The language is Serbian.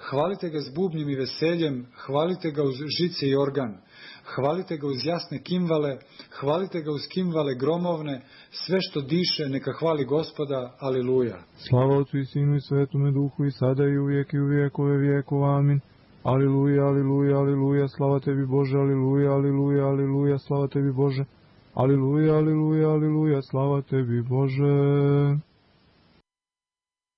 Hvalite ga s bubnjem i veseljem, hvalite ga uz žice i organ, hvalite ga uz jasne kimvale, hvalite ga uz kimvale gromovne, sve što diše neka hvali Gospoda, aleluja. Slava Otcu i Sinu i Svetome Duhu i sada i uvijek i u vijekove vijekova, amin. Aleluja, aleluja, aleluja, slava tebi Bože, aleluja, aleluja, aleluja, slava tebi Bože. Aleluja, aleluja, aleluja, slava tebi Bože.